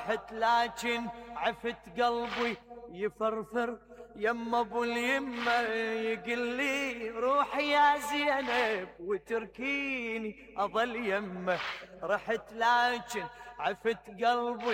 رحت لكن عفت قلبي يفرفر يما ابو اليمه، يقول لي روح يا زينب وتركيني اظل يمه. رحت لكن عفت قلبي